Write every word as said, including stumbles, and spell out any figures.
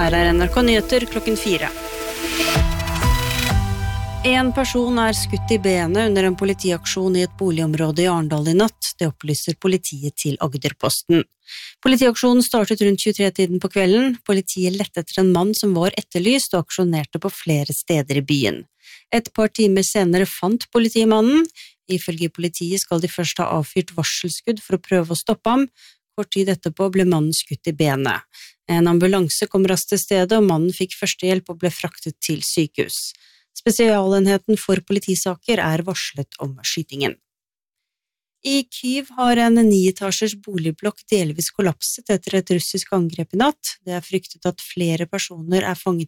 Her er N R K Nyheter klokken fire. En person er skutt i benet under en politiaksjon i et boligområde i Arendal i natt. Det opplyser politiet til Agderposten. Politiaksjonen startet rundt tjuetre-tiden på kvelden. Politiet lette etter en mann som var etterlyst og aksjonerte på flere steder i byen. Et par timer senere fant politimannen. Ifølge politiet skal de først ha avfyrt varselskudd for å prøve å stoppe ham. Kort tid etterpå ble mannen skutt i benet. En ambulanse kom raskt til stedet, og mannen fikk førstehjelp og ble fraktet til sykehus. Spesialenheten for politisaker er varslet om skytingen. I Kyiv har en nietasjers boligblokk delvis kollapset etter et russisk angrep i natt. Det er fryktet at flere personer er fanget